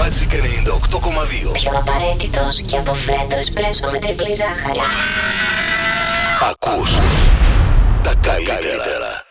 Magic 98,2. Πιο απαραίτητος και από φρέντο εσπρέσο με τριπλή ζάχαρη. Ακούς τα καλύτερα.